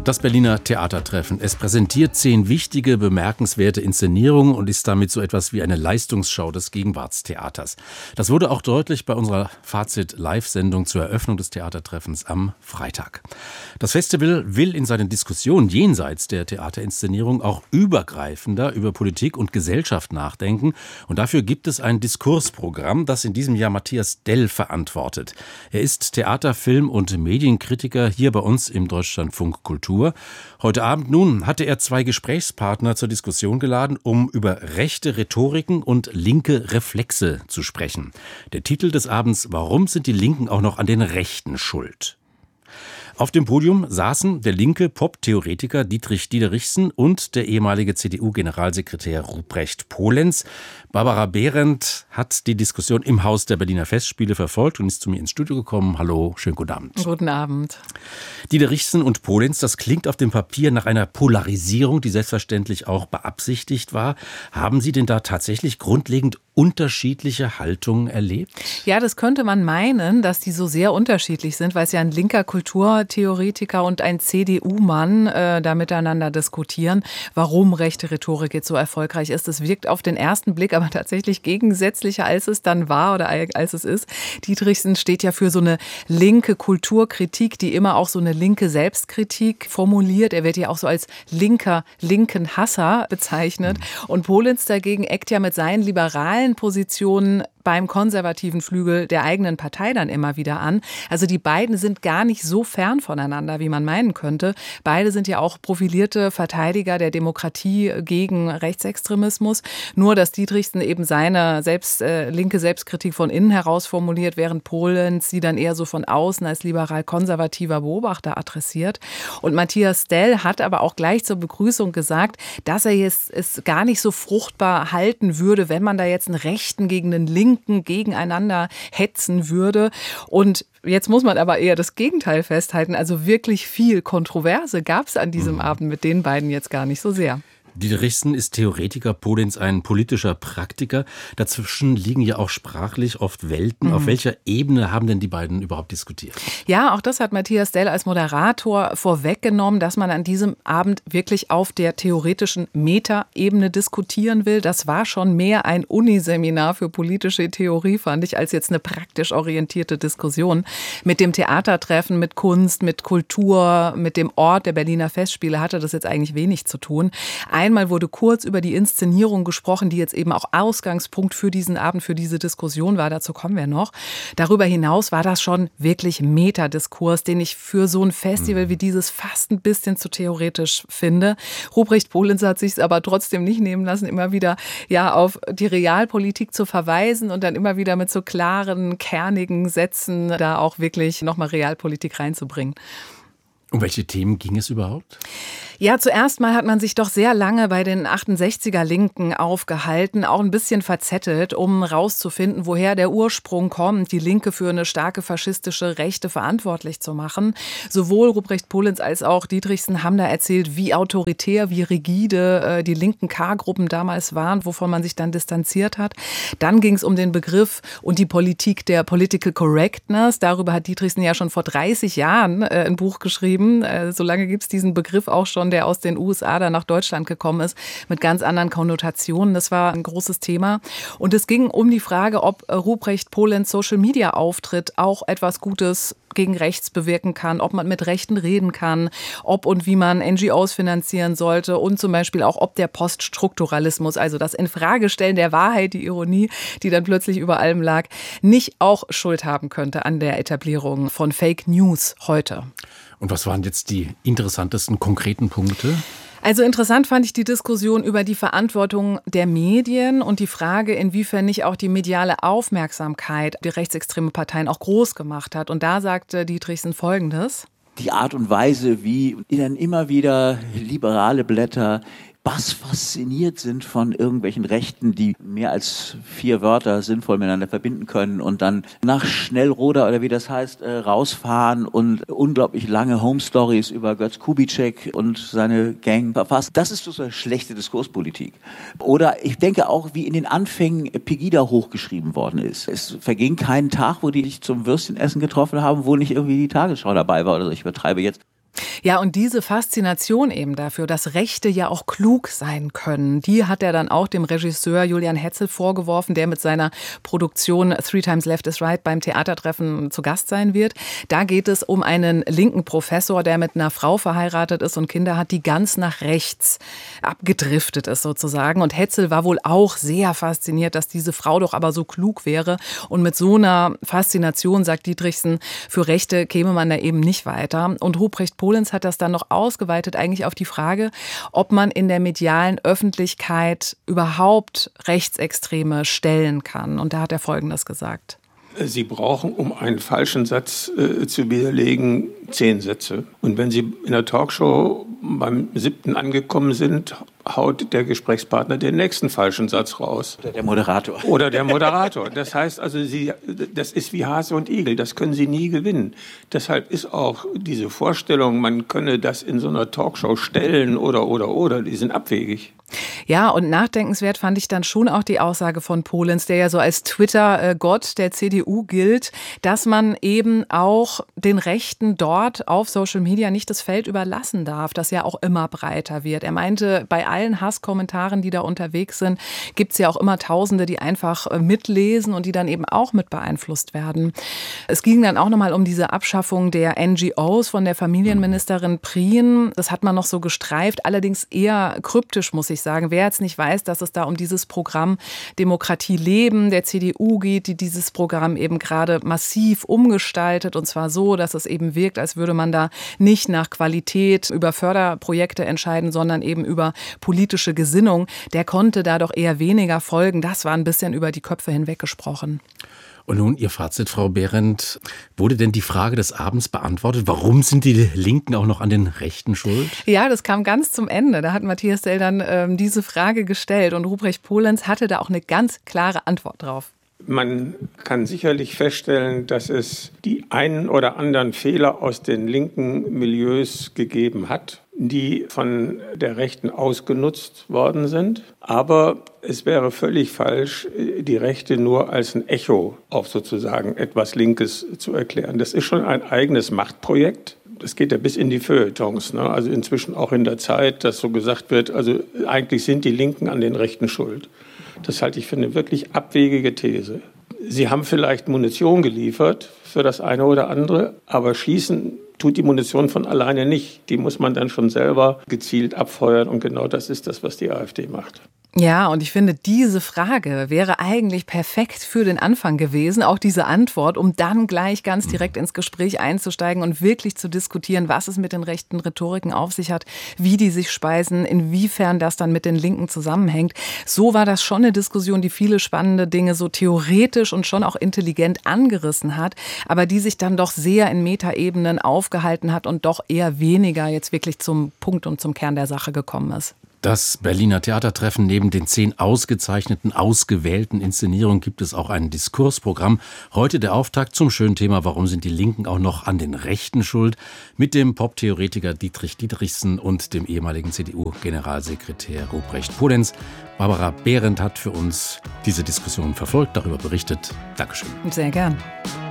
Das Berliner Theatertreffen. Es präsentiert 10 wichtige, bemerkenswerte Inszenierungen und ist damit so etwas wie eine Leistungsschau des Gegenwartstheaters. Das wurde auch deutlich bei unserer Fazit-Live-Sendung zur Eröffnung des Theatertreffens am Freitag. Das Festival will in seinen Diskussionen jenseits der Theaterinszenierung auch übergreifender über Politik und Gesellschaft nachdenken. Und dafür gibt es ein Diskursprogramm, das in diesem Jahr Matthias Dell verantwortet. Er ist Theater-, Film- und Medienkritiker hier bei uns im Deutschlandfunk Kultur. Heute Abend nun hatte er 2 Gesprächspartner zur Diskussion geladen, um über rechte Rhetoriken und linke Reflexe zu sprechen. Der Titel des Abends: Warum sind die Linken auch noch an den Rechten schuld? Auf dem Podium saßen der linke Pop-Theoretiker Dietrich Diederichsen und der ehemalige CDU-Generalsekretär Ruprecht Polenz. Barbara Behrendt hat die Diskussion im Haus der Berliner Festspiele verfolgt und ist zu mir ins Studio gekommen. Hallo, schönen guten Abend. Guten Abend. Diederichsen und Polenz, das klingt auf dem Papier nach einer Polarisierung, die selbstverständlich auch beabsichtigt war. Haben Sie denn da tatsächlich grundlegend unterschiedliche Haltungen erlebt? Ja, das könnte man meinen, dass die so sehr unterschiedlich sind, weil es ja ein linker Kulturtheoretiker und ein CDU-Mann da miteinander diskutieren, warum rechte Rhetorik jetzt so erfolgreich ist. Das wirkt auf den ersten Blick aber tatsächlich gegensätzlicher, als es dann war oder als es ist. Dietrichsen steht ja für so eine linke Kulturkritik, die immer auch so eine linke Selbstkritik formuliert. Er wird ja auch so als linken Hasser bezeichnet. Und Polenz dagegen eckt ja mit seinen liberalen Positionen beim konservativen Flügel der eigenen Partei dann immer wieder an. Also die beiden sind gar nicht so fern voneinander, wie man meinen könnte. Beide sind ja auch profilierte Verteidiger der Demokratie gegen Rechtsextremismus. Nur, dass Dietrichsen eben seine linke Selbstkritik von innen heraus formuliert, während Polenz sie dann eher so von außen als liberal-konservativer Beobachter adressiert. Und Matthias Dell hat aber auch gleich zur Begrüßung gesagt, dass er es gar nicht so fruchtbar halten würde, wenn man da jetzt einen Rechten gegen einen Linken gegeneinander hetzen würde. Und jetzt muss man aber eher das Gegenteil festhalten. Also wirklich viel Kontroverse gab es an diesem Abend mit den beiden jetzt gar nicht so sehr. Diederichsen ist Theoretiker, Polenz ein politischer Praktiker. Dazwischen liegen ja auch sprachlich oft Welten. Auf welcher Ebene haben denn die beiden überhaupt diskutiert? Ja, auch das hat Matthias Dell als Moderator vorweggenommen, dass man an diesem Abend wirklich auf der theoretischen Meta-Ebene diskutieren will. Das war schon mehr ein Uniseminar für politische Theorie, fand ich, als jetzt eine praktisch orientierte Diskussion. Mit dem Theatertreffen, mit Kunst, mit Kultur, mit dem Ort der Berliner Festspiele hatte das jetzt eigentlich wenig zu tun. Einmal wurde kurz über die Inszenierung gesprochen, die jetzt eben auch Ausgangspunkt für diesen Abend, für diese Diskussion war. Dazu kommen wir noch. Darüber hinaus war das schon wirklich Metadiskurs, den ich für so ein Festival wie dieses fast ein bisschen zu theoretisch finde. Ruprecht Polenz hat sich es aber trotzdem nicht nehmen lassen, immer wieder auf die Realpolitik zu verweisen und dann immer wieder mit so klaren, kernigen Sätzen da auch wirklich nochmal Realpolitik reinzubringen. Um welche Themen ging es überhaupt? Ja, zuerst mal hat man sich doch sehr lange bei den 68er-Linken aufgehalten, auch ein bisschen verzettelt, um rauszufinden, woher der Ursprung kommt, die Linke für eine starke faschistische Rechte verantwortlich zu machen. Sowohl Ruprecht Polenz als auch Diederichsen haben da erzählt, wie autoritär, wie rigide die linken K-Gruppen damals waren, wovon man sich dann distanziert hat. Dann ging es um den Begriff und die Politik der Political Correctness. Darüber hat Diederichsen ja schon vor 30 Jahren ein Buch geschrieben. So lange gibt es diesen Begriff auch schon, der aus den USA dann nach Deutschland gekommen ist, mit ganz anderen Konnotationen. Das war ein großes Thema. Und es ging um die Frage, ob Ruprecht Polenz Social-Media-Auftritt auch etwas Gutes gegen rechts bewirken kann, ob man mit Rechten reden kann, ob und wie man NGOs finanzieren sollte und zum Beispiel auch, ob der Poststrukturalismus, also das Infragestellen der Wahrheit, die Ironie, die dann plötzlich über allem lag, nicht auch Schuld haben könnte an der Etablierung von Fake News heute. Und was waren jetzt die interessantesten konkreten Punkte? Also interessant fand ich die Diskussion über die Verantwortung der Medien und die Frage, inwiefern nicht auch die mediale Aufmerksamkeit die rechtsextreme Parteien auch groß gemacht hat. Und da sagte Diederichsen Folgendes: Die Art und Weise, wie dann immer wieder liberale Blätter fasziniert sind von irgendwelchen Rechten, die mehr als 4 Wörter sinnvoll miteinander verbinden können und dann nach Schnellroder oder wie das heißt, rausfahren und unglaublich lange Home-Stories über Götz Kubitschek und seine Gang verfassen. Das ist so eine schlechte Diskurspolitik. Oder ich denke auch, wie in den Anfängen Pegida hochgeschrieben worden ist. Es verging keinen Tag, wo die sich zum Würstchenessen getroffen haben, wo nicht irgendwie die Tagesschau dabei war oder so. Ich übertreibe jetzt. Ja, und diese Faszination eben dafür, dass Rechte ja auch klug sein können, die hat er dann auch dem Regisseur Julian Hetzel vorgeworfen, der mit seiner Produktion Three Times Left is Right beim Theatertreffen zu Gast sein wird. Da geht es um einen linken Professor, der mit einer Frau verheiratet ist und Kinder hat, die ganz nach rechts abgedriftet ist sozusagen. Und Hetzel war wohl auch sehr fasziniert, dass diese Frau doch aber so klug wäre. Und mit so einer Faszination, sagt Dietrichsen, für Rechte käme man da eben nicht weiter. Und Ruprecht Polenz hat das dann noch ausgeweitet eigentlich auf die Frage, ob man in der medialen Öffentlichkeit überhaupt Rechtsextreme stellen kann. Und da hat er Folgendes gesagt. Sie brauchen, um einen falschen Satz zu widerlegen, 10 Sätze. Und wenn Sie in der Talkshow beim 7. angekommen sind, haut der Gesprächspartner den nächsten falschen Satz raus. Oder der Moderator. Das heißt also, das ist wie Hase und Igel, das können Sie nie gewinnen. Deshalb ist auch diese Vorstellung, man könne das in so einer Talkshow stellen oder, die sind abwegig. Ja, und nachdenkenswert fand ich dann schon auch die Aussage von Polenz, der ja so als Twitter-Gott der CDU gilt, dass man eben auch den Rechten dort auf Social Media nicht das Feld überlassen darf, das ja auch immer breiter wird. Er meinte, bei allen Hasskommentaren, die da unterwegs sind, gibt es ja auch immer Tausende, die einfach mitlesen und die dann eben auch mit beeinflusst werden. Es ging dann auch nochmal um diese Abschaffung der NGOs von der Familienministerin Prien. Das hat man noch so gestreift, allerdings eher kryptisch, muss ich sagen. Wer jetzt nicht weiß, dass es da um dieses Programm Demokratie leben der CDU geht, die dieses Programm eben gerade massiv umgestaltet und zwar so, dass es eben wirkt, als würde man da nicht nach Qualität über Förderprojekte entscheiden, sondern eben über politische Gesinnung, der konnte da doch eher weniger folgen. Das war ein bisschen über die Köpfe hinweg gesprochen. Und nun Ihr Fazit, Frau Behrendt. Wurde denn die Frage des Abends beantwortet? Warum sind die Linken auch noch an den Rechten schuld? Ja, das kam ganz zum Ende. Da hat Matthias Dell dann diese Frage gestellt und Ruprecht Polenz hatte da auch eine ganz klare Antwort drauf. Man kann sicherlich feststellen, dass es die einen oder anderen Fehler aus den linken Milieus gegeben hat, die von der Rechten ausgenutzt worden sind. Aber es wäre völlig falsch, die Rechte nur als ein Echo auf sozusagen etwas Linkes zu erklären. Das ist schon ein eigenes Machtprojekt. Das geht ja bis in die Feuilletons, ne? Also inzwischen auch in der Zeit, dass so gesagt wird, also eigentlich sind die Linken an den Rechten schuld. Das halte ich für eine wirklich abwegige These. Sie haben vielleicht Munition geliefert für das eine oder andere, aber schießen tut die Munition von alleine nicht. Die muss man dann schon selber gezielt abfeuern und genau das ist das, was die AfD macht. Ja, und ich finde, diese Frage wäre eigentlich perfekt für den Anfang gewesen, auch diese Antwort, um dann gleich ganz direkt ins Gespräch einzusteigen und wirklich zu diskutieren, was es mit den rechten Rhetoriken auf sich hat, wie die sich speisen, inwiefern das dann mit den Linken zusammenhängt. So war das schon eine Diskussion, die viele spannende Dinge so theoretisch und schon auch intelligent angerissen hat, aber die sich dann doch sehr in Metaebenen aufgehalten hat und doch eher weniger jetzt wirklich zum Punkt und zum Kern der Sache gekommen ist. Das Berliner Theatertreffen, neben den 10 ausgezeichneten, ausgewählten Inszenierungen gibt es auch ein Diskursprogramm. Heute der Auftakt zum schönen Thema, warum sind die Linken auch noch an den Rechten schuld? Mit dem Pop-Theoretiker Dietrich Dietrichsen und dem ehemaligen CDU-Generalsekretär Ruprecht Polenz. Barbara Behrendt hat für uns diese Diskussion verfolgt, darüber berichtet. Dankeschön. Sehr gern.